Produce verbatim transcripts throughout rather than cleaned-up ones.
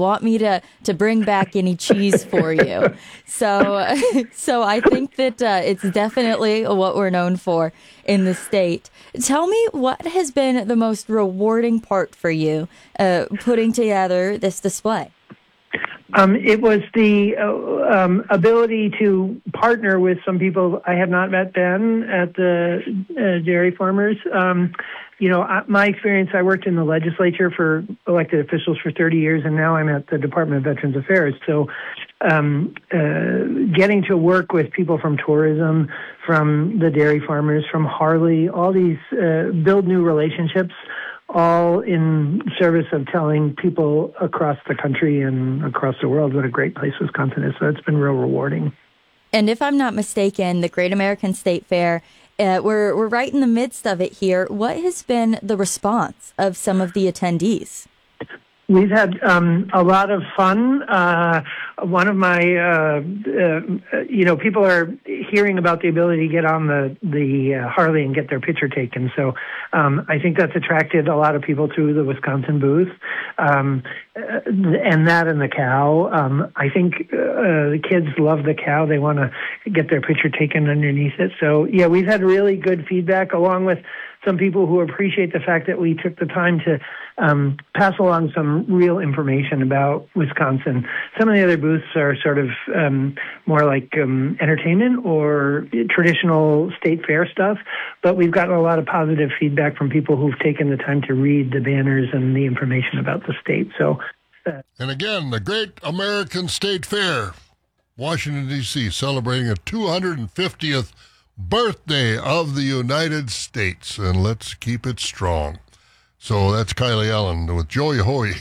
want me to, to bring back any cheese for you. So, so I think that uh, it's definitely what we're known for in the state. Tell me, what has been the most rewarding part for you uh, putting together this display? Um, it was the uh, um, ability to partner with some people I have not met, Ben, at the uh, dairy farmers. Um, you know, I, my experience, I worked in the legislature for elected officials for thirty years, and now I'm at the Department of Veterans Affairs. So um, uh, getting to work with people from tourism, from the dairy farmers, from Harley, all these, uh, build new relationships, all in service of telling people across the country and across the world what a great place Wisconsin is. So it's been real rewarding. And if I'm not mistaken, the Great American State Fair, uh, we're, we're right in the midst of it here. What has been the response of some of the attendees? We've had um, a lot of fun. Uh, one of my, uh, uh, you know, people are hearing about the ability to get on the the uh, Harley and get their picture taken. So um, I think that's attracted a lot of people to the Wisconsin booth, um, and that and the cow. Um, I think uh, the kids love the cow. They want to get their picture taken underneath it. So yeah, we've had really good feedback, along with some people who appreciate the fact that we took the time to um, pass along some real information about Wisconsin. Some of the other booths are sort of um, more like um, entertainment or traditional state fair stuff, but we've gotten a lot of positive feedback from people who've taken the time to read the banners and the information about the state. So, uh, and again, the Great American State Fair, Washington, D C, celebrating a two hundred fiftieth birthday of the United States, and let's keep it strong. So that's Kylie Allen with Joey Hoy.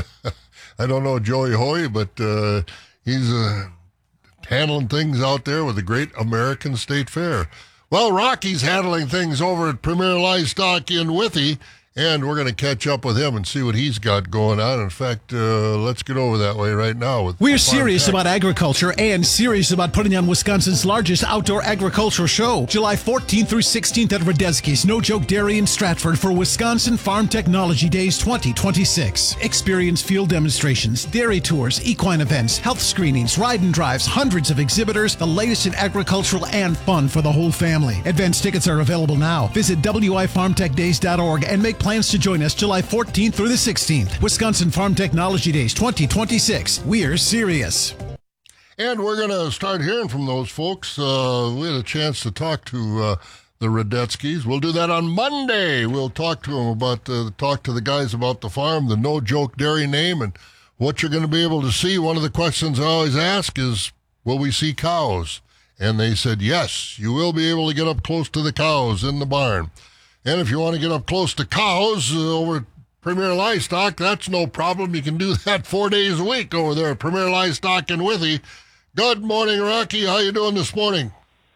I don't know Joey Hoy, but uh, he's uh, handling things out there with the Great American State Fair. Well, Rocky's handling things over at Premier Livestock in Withee, and we're going to catch up with him and see what he's got going on. In fact, uh, let's get over that way right now. With We're serious Tech. about agriculture and serious about putting on Wisconsin's largest outdoor agricultural show, July fourteenth through sixteenth at Radetzky's No Joke Dairy in Stratford for Wisconsin Farm Technology Days twenty twenty-six. Experience field demonstrations, dairy tours, equine events, health screenings, ride and drives, hundreds of exhibitors, the latest in agricultural and fun for the whole family. Advance tickets are available now. Visit W I farm tech days dot org and make plans to join us July fourteenth through the sixteenth. Wisconsin Farm Technology Days twenty twenty-six. We're serious. And we're going to start hearing from those folks. Uh, we had a chance to talk to uh, the Radetzkys. We'll do that on Monday. We'll talk to them about, uh, talk to the guys about the farm, the No Joke Dairy name, and what you're going to be able to see. One of the questions I always ask is, will we see cows? And they said, yes, you will be able to get up close to the cows in the barn. And if you want to get up close to cows uh, over at Premier Livestock, that's no problem. You can do that four days a week over there at Premier Livestock in Withee. Good morning, Rocky. How you doing this morning?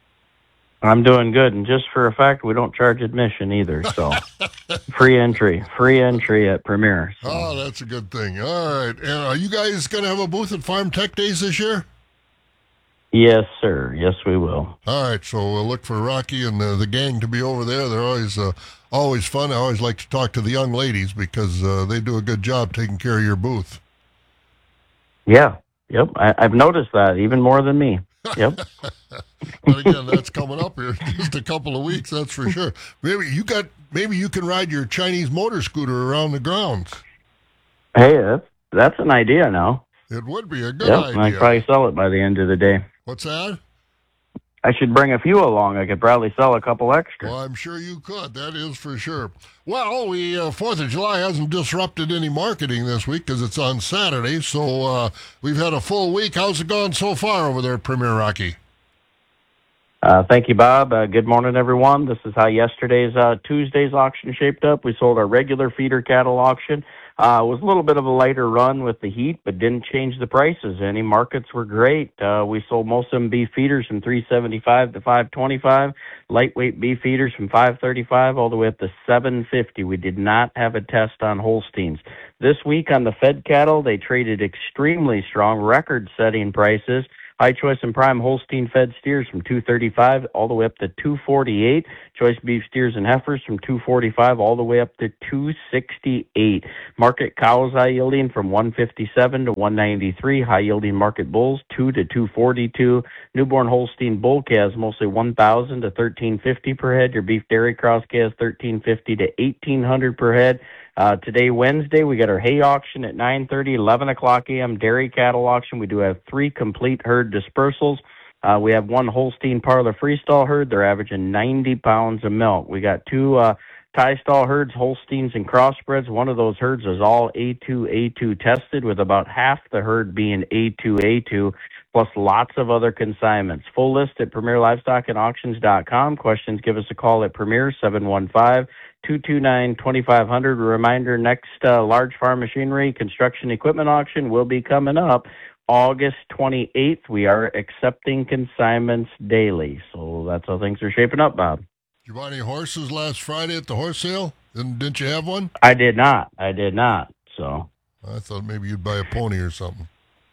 I'm doing good, and just for a fact, we don't charge admission either, so free entry, free entry at Premier. So. Oh, that's a good thing. All right. And are you guys going to have a booth at Farm Tech Days this year? Yes, sir. Yes, we will. All right, so we'll look for Rocky and the, the gang to be over there. They're always uh, always fun. I always like to talk to the young ladies because uh, they do a good job taking care of your booth. Yeah, yep. I, I've noticed that even more than me. Yep. But again, that's coming up here in just a couple of weeks, that's for sure. Maybe you got. Maybe you can ride your Chinese motor scooter around the grounds. Hey, that's, that's an idea now. It would be a good yep, idea. I'd probably sell it by the end of the day. What's that? I should bring a few along. I could probably sell a couple extra. Well, I'm sure you could. That is for sure. Well, we uh, Fourth of July hasn't disrupted any marketing this week because it's on Saturday. So uh, we've had a full week. How's it gone so far over there at Premier Rocky? Uh, thank you, Bob. Uh, good morning, everyone. This is how yesterday's uh, Tuesday's auction shaped up. We sold our regular feeder cattle auction. Uh, it was a little bit of a lighter run with the heat, but didn't change the prices. Any markets were great. Uh, we sold most of them beef feeders from three seventy-five to five twenty-five, lightweight beef feeders from five thirty-five all the way up to seven fifty. We did not have a test on Holsteins. This week on the fed cattle, they traded extremely strong, record-setting prices. High choice and prime Holstein fed steers from two thirty-five all the way up to two forty-eight. Choice beef steers and heifers from two forty-five all the way up to two sixty-eight. Market cows high yielding from one fifty-seven to one ninety-three. High yielding market bulls two to two forty-two. Newborn Holstein bull calves mostly one thousand to thirteen fifty per head. Your beef dairy cross calves thirteen fifty to eighteen hundred per head. Uh, today, Wednesday, we got our hay auction at nine thirty, eleven o'clock a.m. dairy cattle auction. We do have three complete herd dispersals. Uh, we have one Holstein parlor freestall herd. They're averaging ninety pounds of milk. We got two uh, tie stall herds, Holsteins and crossbreds. One of those herds is all A two A two tested, with about half the herd being A two A two, plus lots of other consignments. Full list at premier livestock and auctions dot com. Questions, give us a call at Premier seven one five, two two nine, two five zero zero. A reminder, next uh, large farm machinery construction equipment auction will be coming up August twenty-eighth. We are accepting consignments daily. So that's how things are shaping up, Bob. Did you buy any horses last Friday at the horse sale? Didn't, didn't you have one? I did not. I did not. So I thought maybe you'd buy a pony or something.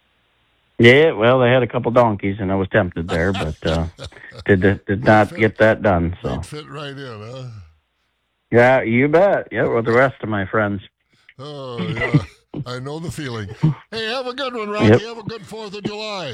Yeah, well, they had a couple donkeys, and I was tempted there, but uh, did did not fit, get that done. So they'd fit right in, huh? Yeah, you bet. Yeah, with the rest of my friends. Oh, yeah. I know the feeling. Hey, have a good one, Rocky. Yep. Have a good fourth of July.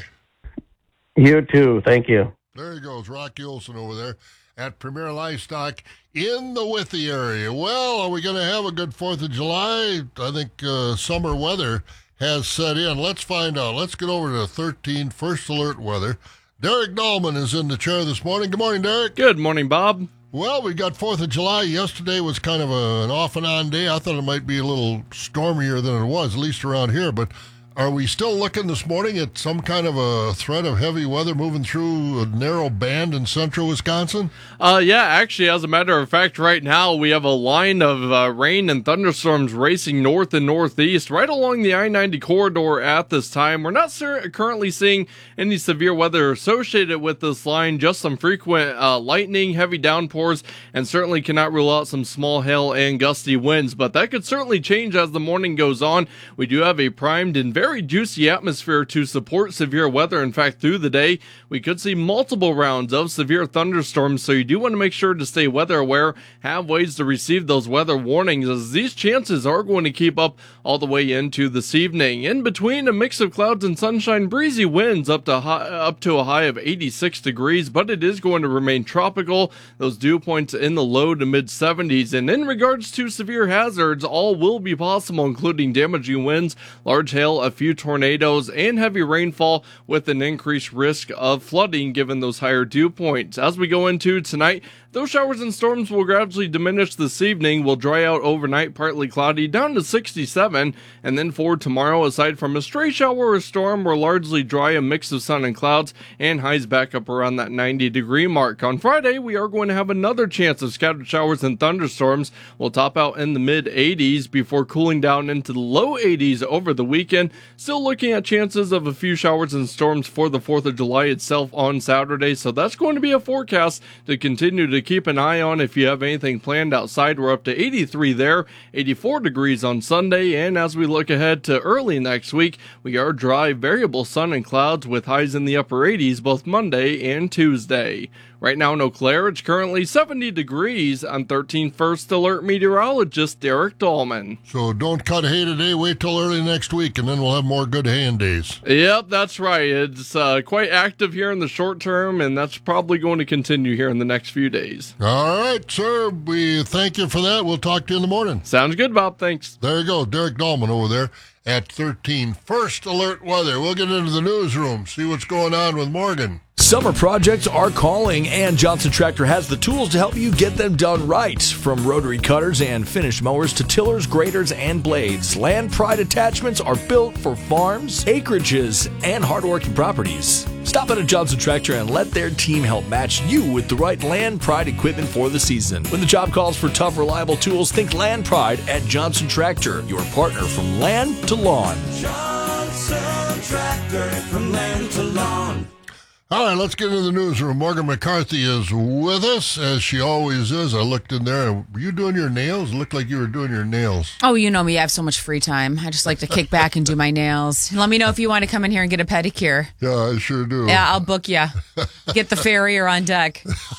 You too. Thank you. There he goes, Rocky Olson over there at Premier Livestock in the Withee area. Well, are we going to have a good fourth of July? I think uh, summer weather has set in. Let's find out. Let's get over to thirteen First Alert weather. Derek Dahlman is in the chair this morning. Good morning, Derek. Good morning, Bob. Well, we got fourth of July. Yesterday was kind of a, an off and on day. I thought it might be a little stormier than it was, at least around here. But are we still looking this morning at some kind of a threat of heavy weather moving through a narrow band in central Wisconsin? Uh, yeah, actually, as a matter of fact, right now we have a line of uh, rain and thunderstorms racing north and northeast right along the I ninety corridor at this time. We're not sur- currently seeing any severe weather associated with this line, just some frequent uh, lightning, heavy downpours, and certainly cannot rule out some small hail and gusty winds. But that could certainly change as the morning goes on. We do have a primed and very very juicy atmosphere to support severe weather. In fact, through the day, we could see multiple rounds of severe thunderstorms, so you do want to make sure to stay weather aware, have ways to receive those weather warnings, as these chances are going to keep up all the way into this evening. In between, a mix of clouds and sunshine, breezy winds up to high, up to a high of eighty-six degrees, but it is going to remain tropical. Those dew points in the low to mid seventies. And in regards to severe hazards, all will be possible, including damaging winds, large hail, a few tornadoes, and heavy rainfall, with an increased risk of flooding given those higher dew points. As we go into tonight, those showers and storms will gradually diminish this evening, will dry out overnight, partly cloudy, down to sixty-seven, and then for tomorrow, aside from a stray shower or storm, we're largely dry, a mix of sun and clouds, and highs back up around that ninety degree mark. On Friday, we are going to have another chance of scattered showers and thunderstorms. We'll top out in the mid eighties before cooling down into the low eighties over the weekend. Still looking at chances of a few showers and storms for the fourth of July itself on Saturday, so that's going to be a forecast to continue to keep an eye on if you have anything planned outside. We're up to eighty-three there, eighty-four degrees on Sunday, and as we look ahead to early next week, we are dry, variable sun and clouds with highs in the upper eighties both Monday and Tuesday. Right now in Eau Claire, it's currently seventy degrees. I'm thirteen First Alert meteorologist Derek Dahlman. So don't cut hay today, wait till early next week, and then we'll have more good haying days. Yep, that's right. It's uh, quite active here in the short term, and that's probably going to continue here in the next few days. All right, sir. We thank you for that. We'll talk to you in the morning. Sounds good, Bob. Thanks. There you go. Derek Dahlman over there at thirteen First Alert Weather. We'll get into the newsroom, see what's going on with Morgan. Summer projects are calling, and Johnson Tractor has the tools to help you get them done right. From rotary cutters and finished mowers to tillers, graders, and blades, Land Pride attachments are built for farms, acreages, and hardworking properties. Stop at a Johnson Tractor and let their team help match you with the right Land Pride equipment for the season. When the job calls for tough, reliable tools, think Land Pride at Johnson Tractor, your partner from land to lawn. Johnson Tractor, from land to lawn. All right, let's get into the newsroom. Morgan McCarthy is with us, as she always is. I looked in there. Were you doing your nails? It looked like you were doing your nails. Oh, you know me. I have so much free time. I just like to kick back and do my nails. Let me know if you want to come in here and get a pedicure. Yeah, I sure do. Yeah, I'll book you. Get the farrier on deck.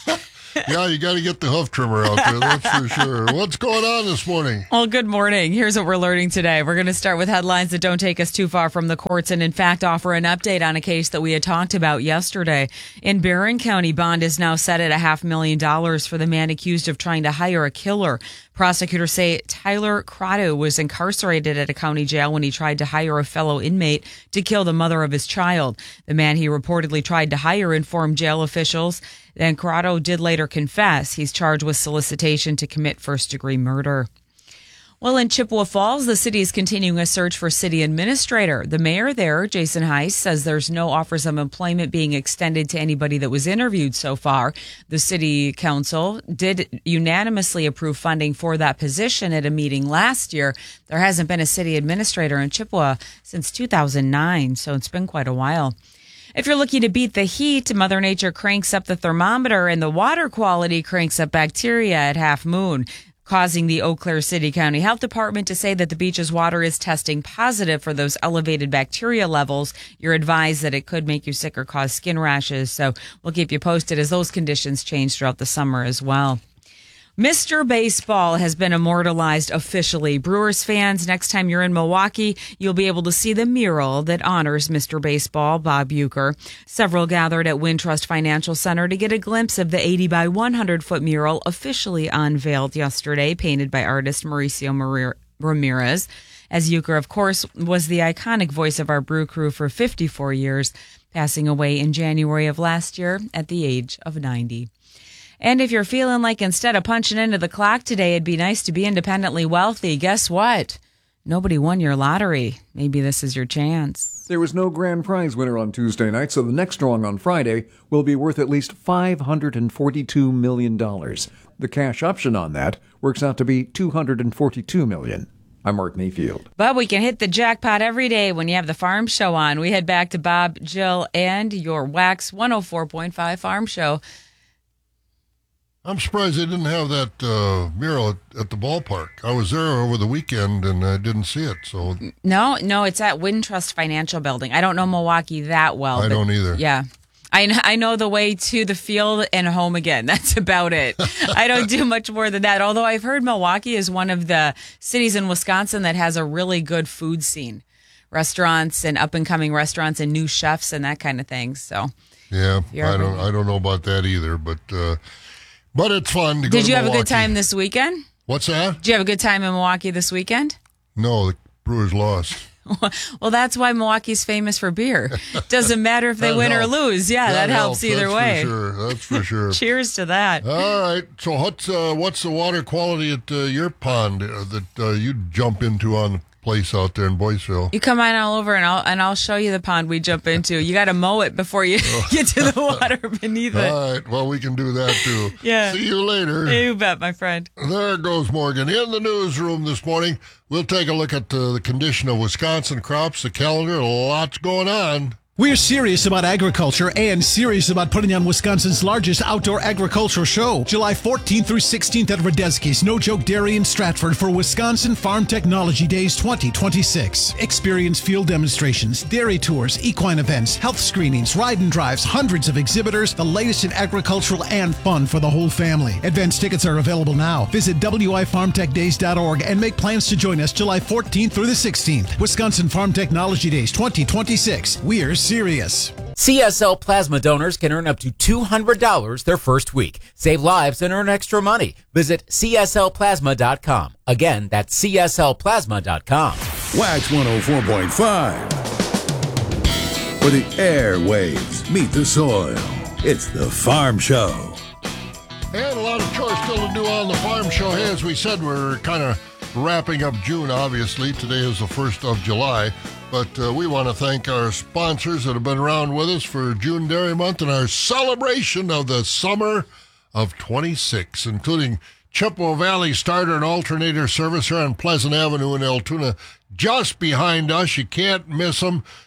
Yeah, you got to get the hoof trimmer out there, that's for sure. What's going on this morning? Well, good morning. Here's what we're learning today. We're going to start with headlines that don't take us too far from the courts and, in fact, offer an update on a case that we had talked about yesterday. In Barron County, bond is now set at a half million dollars for the man accused of trying to hire a killer. Prosecutors say Tyler Crotto was incarcerated at a county jail when he tried to hire a fellow inmate to kill the mother of his child. The man he reportedly tried to hire informed jail officials. Then Crotto did later confess. He's charged with solicitation to commit first-degree murder. Well, in Chippewa Falls, the city is continuing a search for city administrator. The mayor there, Jason Heiss, says there's no offers of employment being extended to anybody that was interviewed so far. The city council did unanimously approve funding for that position at a meeting last year. There hasn't been a city administrator in Chippewa since two thousand nine, so it's been quite a while. If you're looking to beat the heat, Mother Nature cranks up the thermometer and the water quality cranks up bacteria at Half Moon, causing the Eau Claire City County Health Department to say that the beach's water is testing positive for those elevated bacteria levels. You're advised that it could make you sick or cause skin rashes. So we'll keep you posted as those conditions change throughout the summer as well. Mister Baseball has been immortalized officially. Brewers fans, next time you're in Milwaukee, you'll be able to see the mural that honors Mister Baseball, Bob Uecker. Several gathered at Wintrust Financial Center to get a glimpse of the eighty by one hundred foot mural officially unveiled yesterday, painted by artist Mauricio Ramirez. As Uecker, of course, was the iconic voice of our brew crew for fifty-four years, passing away in January of last year at the age of ninety. And if you're feeling like instead of punching into the clock today, it'd be nice to be independently wealthy, guess what? Nobody won your lottery. Maybe this is your chance. There was no grand prize winner on Tuesday night, so the next drawing on Friday will be worth at least five hundred forty-two million dollars. The cash option on that works out to be two hundred forty-two million dollars. I'm Mark Mayfield. But we can hit the jackpot every day when you have the Farm Show on. We head back to Bob, Jill, and your Wax one oh four point five Farm Show. I'm surprised they didn't have that uh, mural at, at the ballpark. I was there over the weekend and I didn't see it. So no, no, it's at Wintrust Financial Building. I don't know Milwaukee that well. I don't either. Yeah. I, I know the way to the field and home again. That's about it. I don't do much more than that. Although I've heard Milwaukee is one of the cities in Wisconsin that has a really good food scene. Restaurants and up-and-coming restaurants and new chefs and that kind of thing. So yeah, I don't I don't know about that either, but... Uh, But it's fun to go Did to you have Milwaukee. a good time this weekend? What's that? Did you have a good time in Milwaukee this weekend? No, the Brewers lost. Well, that's why Milwaukee's famous for beer. Doesn't matter if they win helps. or lose. Yeah, that, that helps, helps either that's way. For sure. That's for sure. Cheers to that. All right. So what's uh, what's the water quality at uh, your pond uh, that uh, you jump into on the place out there in Boyceville? You come on all over, and I'll and I'll show you the pond we jump into. You got to mow it before you get to the water beneath it. All right. Well, we can do that too. Yeah. See you later. You bet, my friend. There goes Morgan. In the newsroom this morning, we'll take a look at uh, the condition of Wisconsin crops, the calendar, lots going on. We're serious about agriculture and serious about putting on Wisconsin's largest outdoor agricultural show, July fourteenth through sixteenth at Radetzky's No Joke Dairy in Stratford for Wisconsin Farm Technology Days twenty twenty-six. Experience field demonstrations, dairy tours, equine events, health screenings, ride and drives, hundreds of exhibitors, the latest in agricultural and fun for the whole family. Advance tickets are available now. Visit W I farm tech days dot org and make plans to join us July fourteenth through the sixteenth. Wisconsin Farm Technology Days twenty twenty-six. We're serious. C S L plasma donors can earn up to two hundred dollars their first week. Save lives and earn extra money. Visit C S L plasma dot com. Again, that's C S L plasma dot com. Wax one oh four point five. For the airwaves meet the soil. It's the Farm Show. And a lot of chores still to do on the Farm Show. Hey, as we said, we're kind of wrapping up June, obviously. Today is the first of July. But uh, we want to thank our sponsors that have been around with us for June Dairy Month and our celebration of the summer of twenty-six, including Chippewa Valley Starter and Alternator Service here on Pleasant Avenue in Altoona, just behind us. You can't miss them.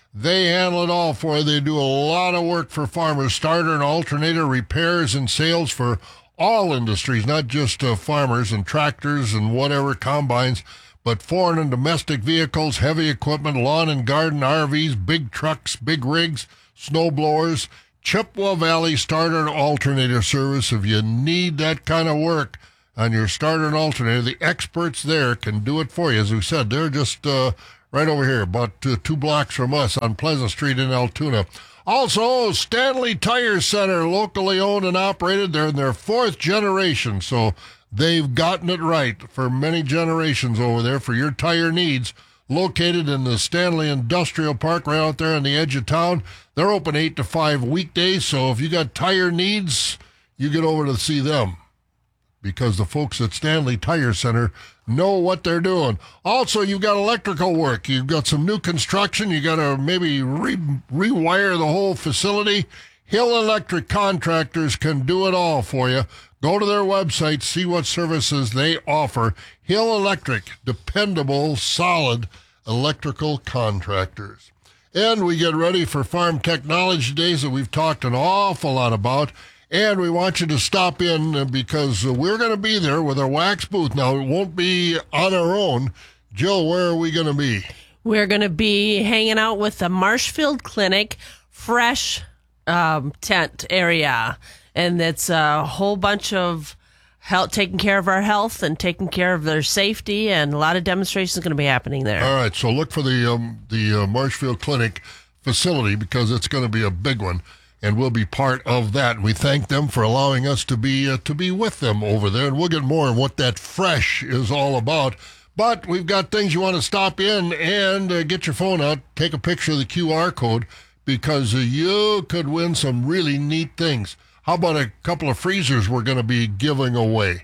They handle it all for you. They do a lot of work for farmers. Starter and alternator repairs and sales for all industries, not just uh, farmers and tractors and whatever, combines, but foreign and domestic vehicles, heavy equipment, lawn and garden, R Vs, big trucks, big rigs, snow blowers, Chippewa Valley starter and alternator service. If you need that kind of work on your starter and alternator, the experts there can do it for you. As we said, they're just uh, right over here, about uh, two blocks from us on Pleasant Street in Altoona. Also, Stanley Tire Center, locally owned and operated. They're in their fourth generation, so they've gotten it right for many generations over there for your tire needs. Located in the Stanley Industrial Park right out there on the edge of town. They're open eight to five weekdays, so if you got tire needs, you get over to see them, because the folks at Stanley Tire Center know what they're doing. Also, you've got electrical work. You've got some new construction. You got to maybe re- rewire the whole facility. Hill Electric Contractors can do it all for you. Go to their website, see what services they offer. Hill Electric, dependable, solid electrical contractors. And we get ready for Farm Technology Days that we've talked an awful lot about. And we want you to stop in because we're going to be there with our wax booth. Now, it won't be on our own. Jill, where are we going to be? We're going to be hanging out with the Marshfield Clinic Fresh um, tent area. And it's a whole bunch of health, taking care of our health and taking care of their safety. And a lot of demonstrations going to be happening there. All right, so look for the, um, the uh, Marshfield Clinic facility because it's going to be a big one. And we'll be part of that. We thank them for allowing us to be uh, to be with them over there, and we'll get more of what that fresh is all about. But we've got things you want to stop in and uh, get your phone out, take a picture of the Q R code, because uh, you could win some really neat things. How about a couple of freezers we're going to be giving away?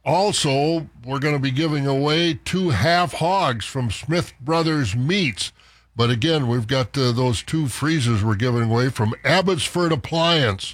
Also, we're going to be giving away two half hogs from Smith Brothers Meats. But again, we've got uh, those two freezers we're giving away from Abbotsford Appliance.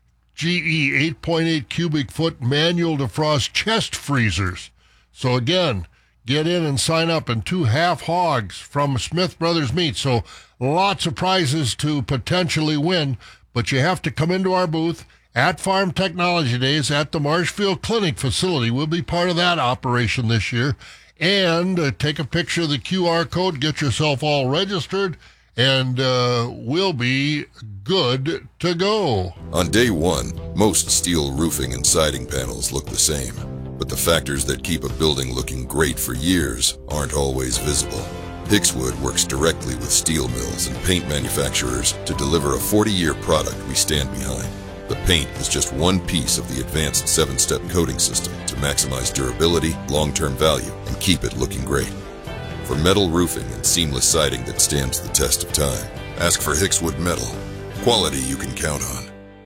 G E eight point eight cubic foot manual defrost chest freezers. So again, get in and sign up, and two half hogs from Smith Brothers Meat. So lots of prizes to potentially win, but you have to come into our booth at Farm Technology Days at the Marshfield Clinic facility. We'll be part of that operation this year. And uh, take a picture of the Q R code, get yourself all registered, and uh, we'll be good to go. On day one, most steel roofing and siding panels look the same, but the factors that keep a building looking great for years aren't always visible. Hixwood works directly with steel mills and paint manufacturers to deliver a forty-year product we stand behind. The paint is just one piece of the advanced seven-step coating system to maximize durability, long-term value, and keep it looking great. For metal roofing and seamless siding that stands the test of time, ask for Hixwood Metal. Quality you can count on.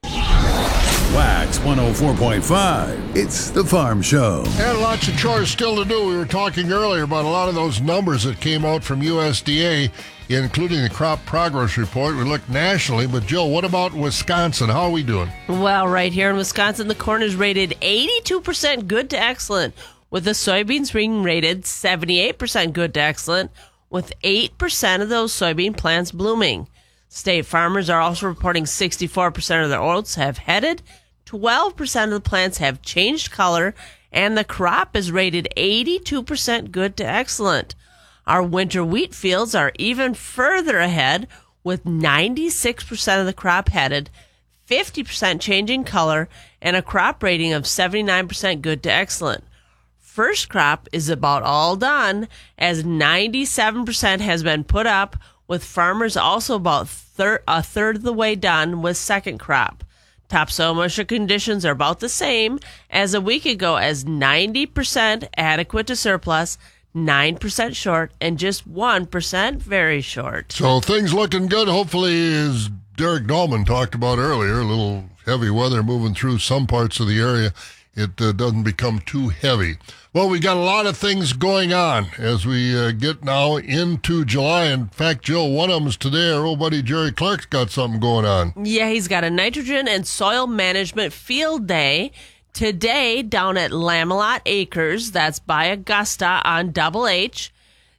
Wax one oh four point five. It's the Farm Show. And lots of chores still to do. We were talking earlier about a lot of those numbers that came out from U S D A, including the crop progress report. We looked nationally, but Jill, what about Wisconsin? How are we doing? Well, right here in Wisconsin, the corn is rated eighty-two percent good to excellent, with the soybeans being rated seventy-eight percent good to excellent, with eight percent of those soybean plants blooming. State farmers are also reporting sixty-four percent of their oats have headed, twelve percent of the plants have changed color, and the crop is rated eighty-two percent good to excellent. Our winter wheat fields are even further ahead, with ninety-six percent of the crop headed, fifty percent changing color, and a crop rating of seventy-nine percent good to excellent. First crop is about all done, as ninety-seven percent has been put up, with farmers also about thir- a third of the way done with second crop. Topsoil moisture conditions are about the same as a week ago, as ninety percent adequate to surplus, nine percent short, and just one percent very short. So things looking good. Hopefully, as Derek Dahlman talked about earlier, a little heavy weather moving through some parts of the area. It uh, doesn't become too heavy. Well, we got a lot of things going on as we uh, get now into July. In fact, Jill, one of them is today. Our old buddy Jerry Clark's got something going on. Yeah, he's got a nitrogen and soil management field day today down at Lamelot Acres. That's by Augusta on Double H.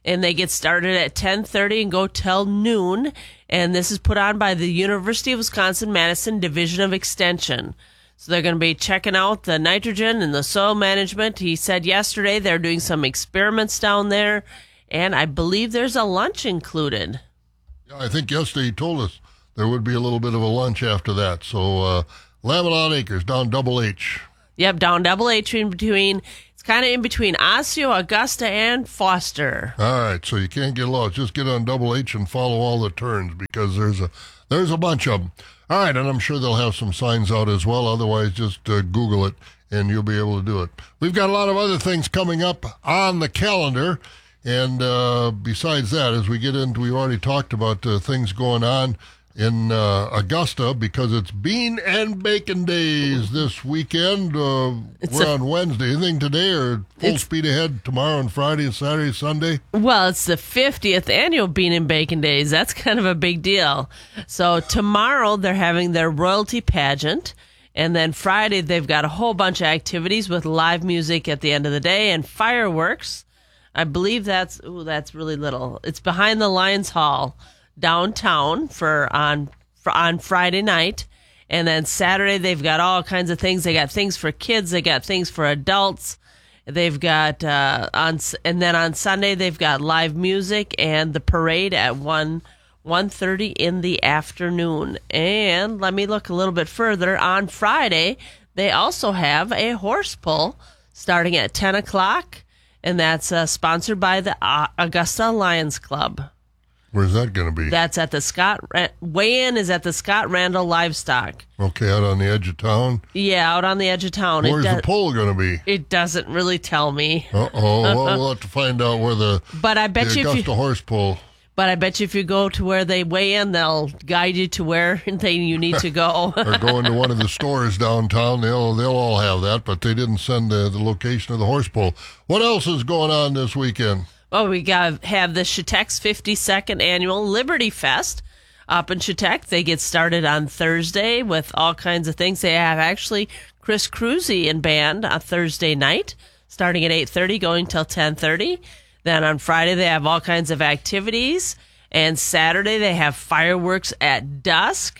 and they get started at ten thirty and go till noon. And this is put on by the University of Wisconsin-Madison Division of Extension. So they're going to be checking out the nitrogen and the soil management. He said yesterday they're doing some experiments down there, and I believe there's a lunch included. Yeah, I think yesterday he told us there would be a little bit of a lunch after that. So uh, Lamont Acres down Double H. Yep, down Double H in between. It's kind of in between Osseo, Augusta, and Foster. All right, so you can't get lost. Just get on Double H and follow all the turns because there's a there's a bunch of them. All right, and I'm sure they'll have some signs out as well. Otherwise, just uh, Google it, and you'll be able to do it. We've got a lot of other things coming up on the calendar. And uh, besides that, as we get into, we've already talked about uh, things going on in uh, Augusta because it's Bean and Bacon Days this weekend. Uh, we're a, on Wednesday. Anything today or full speed ahead tomorrow and Friday and Saturday, Sunday? Well, it's the fiftieth annual Bean and Bacon Days. That's kind of a big deal. So tomorrow they're having their royalty pageant. And then Friday they've got a whole bunch of activities with live music at the end of the day and fireworks. I believe that's ooh, that's really little. It's behind the Lions Hall downtown for on for on Friday night, and then Saturday they've got all kinds of things. They got things for kids, they got things for adults. They've got uh, on and then on Sunday they've got live music and the parade at one one thirty in the afternoon. And let me look a little bit further. On Friday they also have a horse pull starting at ten o'clock. And that's uh, sponsored by the uh, Augusta Lions Club. Where's that going to be? That's at the Scott... Weigh-in is at the Scott Randall Livestock. Okay, out on the edge of town? Yeah, out on the edge of town. Where's do- the pole going to be? It doesn't really tell me. Uh-oh. Well, we'll have to find out where the, but I bet the you Augusta if you, horse pole... But I bet you if you go to where they weigh in, they'll guide you to where they, you need to go. Or go into one of the stores downtown. They'll they'll all have that, but they didn't send the, the location of the horse pole. What else is going on this weekend? Well, we got have the Chautauqua's fifty-second Annual Liberty Fest up in Chautauqua. They get started on Thursday with all kinds of things. They have actually Chris Cruzy in band on Thursday night, starting at eight thirty, going till ten thirty. Then on Friday, they have all kinds of activities. And Saturday, they have fireworks at dusk.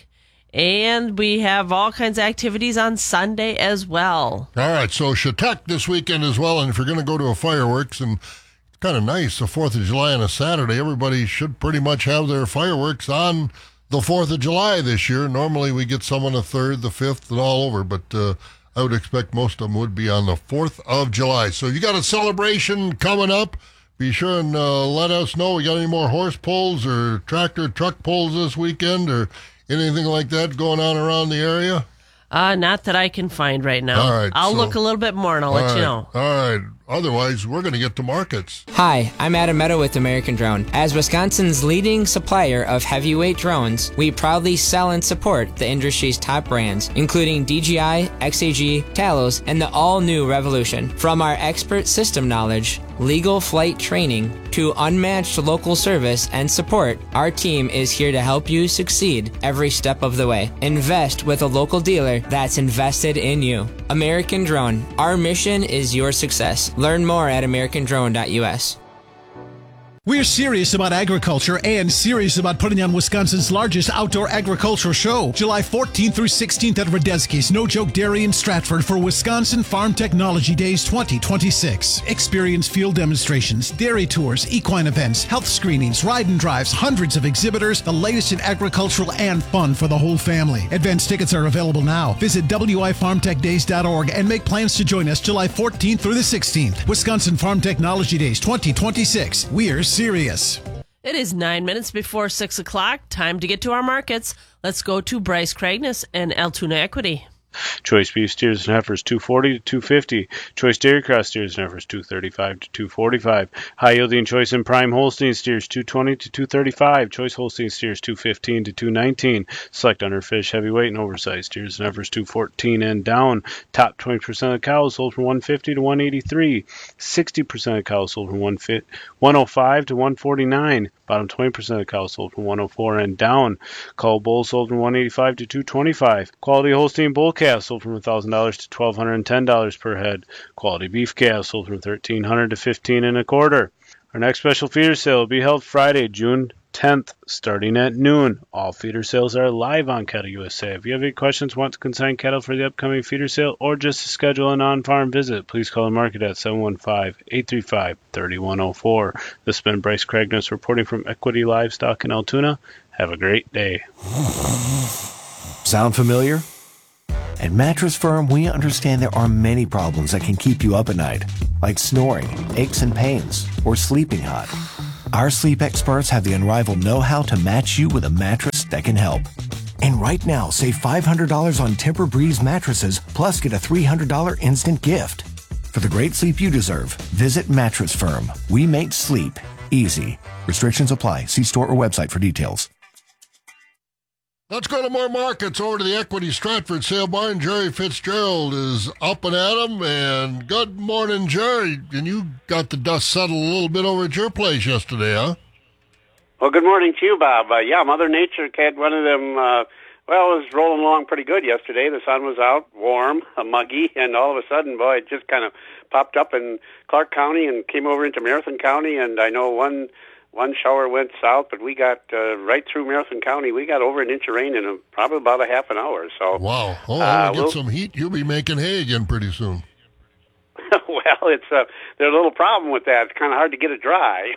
And we have all kinds of activities on Sunday as well. All right, so Chautauqua this weekend as well. And if you're going to go to a fireworks, and it's kind of nice, the fourth of July on a Saturday, everybody should pretty much have their fireworks on the fourth of July this year. Normally, we get some on the third, the fifth, and all over. But uh, I would expect most of them would be on the fourth of July. So you got a celebration coming up. Be sure and uh, let us know. We got any more horse pulls or tractor truck pulls this weekend or anything like that going on around the area? Uh, not that I can find right now. All right. I'll so, look a little bit more and I'll let right, you know. All right. Otherwise, we're going to get to markets. Hi, I'm Adam Meadow with American Drone. As Wisconsin's leading supplier of heavyweight drones, we proudly sell and support the industry's top brands, including D J I, X A G, Talos, and the all-new Revolution. From our expert system knowledge, legal flight training, to unmatched local service and support, our team is here to help you succeed every step of the way. Invest with a local dealer that's invested in you. American Drone. Our mission is your success. Learn more at american drone dot u s. We're serious about agriculture and serious about putting on Wisconsin's largest outdoor agricultural show, July fourteenth through sixteenth at Radetzky's No Joke Dairy in Stratford for Wisconsin Farm Technology Days twenty twenty-six. Experience field demonstrations, dairy tours, equine events, health screenings, ride and drives, hundreds of exhibitors, the latest in agricultural and fun for the whole family. Advance tickets are available now. Visit w i farm tech days dot org and make plans to join us July fourteenth through the sixteenth. Wisconsin Farm Technology Days twenty twenty-six. We're serious. It is nine minutes before six o'clock. Time to get to our markets. Let's go to Bryce Cragness and Altoona Equity. Choice beef steers and heifers two forty to two fifty. Choice dairy cross steers and heifers two thirty-five to two forty-five. High yielding choice and prime Holstein steers two twenty to two thirty-five. Choice Holstein steers two fifteen to two nineteen. Select underfish, heavyweight and oversized steers and heifers two fourteen and down. Top twenty percent of cows sold from one fifty to one eighty-three. sixty percent of cows sold from one oh five to one forty-nine. Bottom twenty percent of cows sold from one oh four and down. Cull bulls sold from one eighty-five to two twenty-five. Quality Holstein bull calves sold from one thousand dollars to one thousand two hundred ten dollars per head. Quality beef calves sold from thirteen hundred dollars to fifteen and a quarter. Our next special feeder sale will be held Friday, June tenth, starting at noon. All feeder sales are live on Cattle U S A. If you have any questions, want to consign cattle for the upcoming feeder sale, or just to schedule an on-farm visit, please call the market at seven one five, eight three five, three one zero four. This has been Bryce Cragness reporting from Equity Livestock in Altoona. Have a great day. Sound familiar? At Mattress Firm, we understand there are many problems that can keep you up at night, like snoring, aches and pains, or sleeping hot. Our sleep experts have the unrivaled know-how to match you with a mattress that can help. And right now, save five hundred dollars on Tempur-Breeze mattresses, plus get a three hundred dollars instant gift. For the great sleep you deserve, visit Mattress Firm. We make sleep easy. Restrictions apply. See store or website for details. Let's go to more markets. Over to the Equity Stratford Sale Barn. Jerry Fitzgerald is up and at 'em. And good morning, Jerry. And you got the dust settled a little bit over at your place yesterday, huh? Well, good morning to you, Bob. Uh, yeah, Mother Nature had one of them, uh, well, it was rolling along pretty good yesterday. The sun was out, warm, uh, muggy, and all of a sudden, boy, it just kind of popped up in Clark County and came over into Marathon County. And I know one... One shower went south, but we got uh, right through Marathon County. We got over an inch of rain in a, probably about a half an hour. So wow! Oh, uh, get we'll, some heat. You'll be making hay again pretty soon. Well, it's uh, there's a little problem with that. It's kind of hard to get it dry.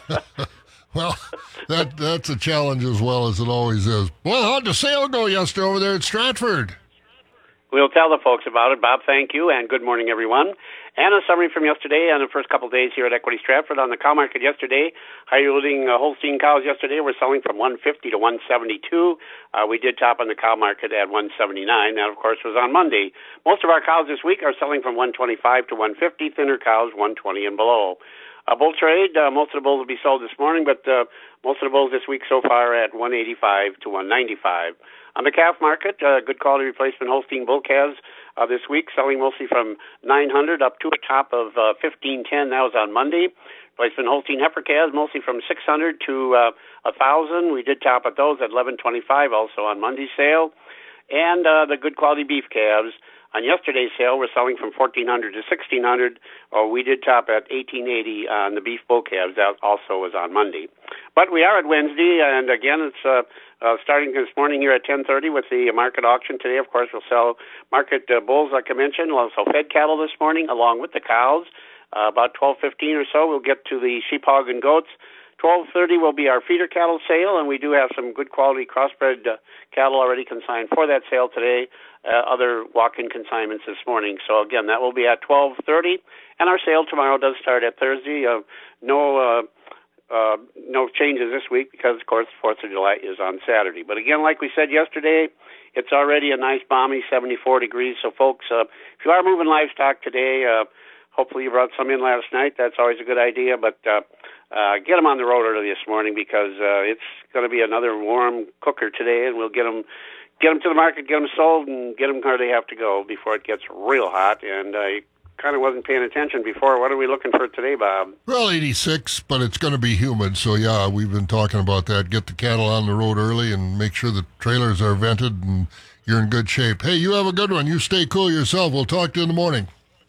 Well, that that's a challenge as well as it always is. Well, how'd the sale go yesterday over there at Stratford? We'll tell the folks about it, Bob. Thank you, and good morning, everyone. And a summary from yesterday and the first couple of days here at Equity Stratford. On the cow market yesterday, high-yielding uh, Holstein cows yesterday were selling from one fifty to one seventy-two. Uh, we did top on the cow market at one seventy-nine. That, of course, was on Monday. Most of our cows this week are selling from one twenty-five to one fifty. Thinner cows, one twenty and below. Uh, bull trade, uh, most of the bulls will be sold this morning, but uh, most of the bulls this week so far at one eighty-five to one ninety-five. On the calf market, uh, good quality replacement Holstein bull calves uh, this week, selling mostly from nine hundred up to a top of uh, fifteen ten. That was on Monday. Replacement Holstein heifer calves, mostly from six hundred to uh, one thousand. We did top at those at eleven twenty-five, also on Monday's sale. And uh, the good quality beef calves, on yesterday's sale, we're selling from fourteen hundred to sixteen hundred, or we did top at eighteen eighty on the beef bull calves. That also was on Monday. But we are at Wednesday, and again, it's uh, uh, starting this morning here at ten thirty with the market auction today. Of course, we'll sell market uh, bulls, like I mentioned. We'll also fed cattle this morning, along with the cows. Uh, about twelve fifteen or so, we'll get to the sheep, hog, and goats. twelve thirty will be our feeder cattle sale, and we do have some good quality crossbred uh, cattle already consigned for that sale today. Uh, other walk-in consignments this morning. So again, that will be at twelve thirty, and our sale tomorrow does start at Thursday. Uh, no, uh, uh, no changes this week because, of course, the Fourth of July is on Saturday. But again, like we said yesterday, it's already a nice balmy seventy-four degrees. So, folks, uh, if you are moving livestock today, uh, hopefully you brought some in last night. That's always a good idea. But uh, uh, get them on the road early this morning because uh, it's going to be another warm cooker today, and we'll get them. Get them to the market, get them sold, and get them where they have to go before it gets real hot. And I uh, kind of wasn't paying attention before. What are we looking for today, Bob? Well, eighty-six, but it's going to be humid. So, yeah, we've been talking about that. Get the cattle on the road early and make sure the trailers are vented and you're in good shape. Hey, you have a good one. You stay cool yourself. We'll talk to you in the morning.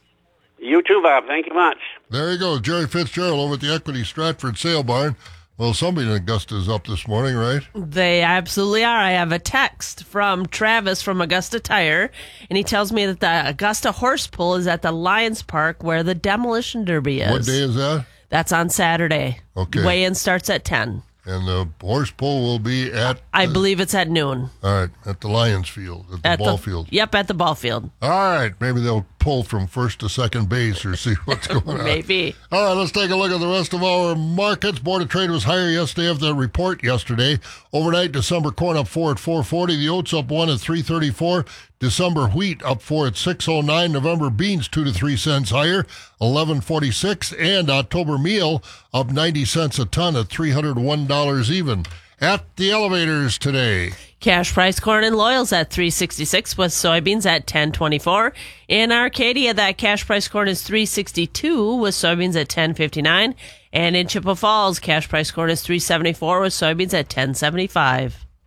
You too, Bob. Thank you much. There you go. Jerry Fitzgerald over at the Equity Stratford Sale Barn. Well, somebody in Augusta is up this morning, right? They absolutely are. I have a text from Travis from Augusta Tire, and he tells me that the Augusta Horse Pull is at the Lions Park where the Demolition Derby is. What day is that? That's on Saturday. Okay. Weigh-in starts at ten. And the horse pull will be at... I the, believe it's at noon. All right, at the Lions Field, at the at ball the, field. Yep, at the ball field. All right, maybe they'll pull from first to second base or see what's going on. Maybe. All right, let's take a look at the rest of our markets. Board of Trade was higher yesterday after the report yesterday. Overnight, December corn up four at four forty. The oats up one at three thirty-four. December wheat up four at six oh nine. November beans two to three cents higher, eleven forty-six. And October meal up ninety cents a ton at three hundred one dollars even. At the elevators today. Cash price corn in Loyal's at three sixty-six with soybeans at ten twenty-four. In Arcadia, that cash price corn is three sixty-two with soybeans at ten fifty-nine. And in Chippewa Falls, cash price corn is three seventy-four with soybeans at ten seventy-five.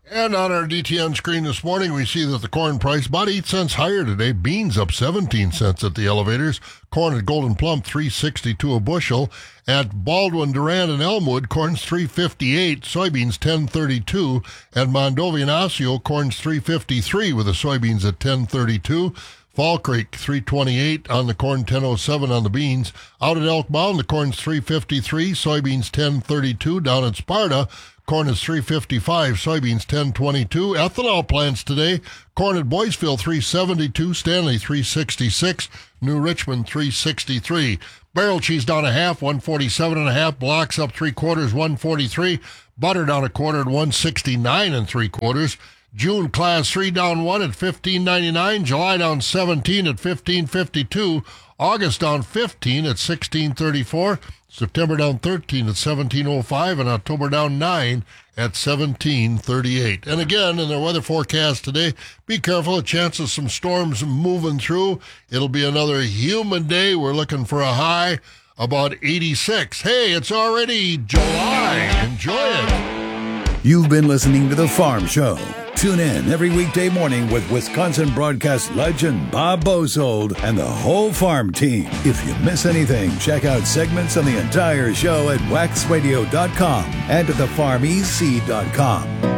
And on our D T N screen this morning, we see that the corn price about eight cents higher today. Beans up seventeen cents at the elevators. Corn at Golden Plump three sixty-two a bushel. At Baldwin, Durand, and Elmwood, corn's three fifty-eight, soybeans ten thirty-two. At Mondovi and Osseo, corn's three fifty-three with the soybeans at ten thirty-two. Fall Creek three twenty-eight on the corn, ten oh seven on the beans. Out at Elk Mound, the corn's three fifty-three, soybeans ten thirty-two. Down at Sparta, corn is three fifty-five, soybeans ten twenty-two. Ethanol plants today, corn at Boyceville three seventy-two, Stanley three sixty-six, New Richmond three sixty-three. Barrel cheese down a half, one forty-seven and a half. Blocks up three quarters, one forty-three. Butter down a quarter at one sixty-nine and three quarters. June class three down one at fifteen ninety-nine. July down seventeen at fifteen fifty-two. August down fifteen at sixteen thirty-four. September down thirteen at seventeen oh five, and October down nine at seventeen thirty-eight. And again, in their weather forecast today, be careful, a chance of some storms moving through. It'll be another humid day. We're looking for a high about eighty-six. Hey, it's already July. Enjoy it. You've been listening to The Farm Show. Tune in every weekday morning with Wisconsin broadcast legend Bob Bosold and the whole farm team. If you miss anything, check out segments on the entire show at wax radio dot com and at the farm e c dot com.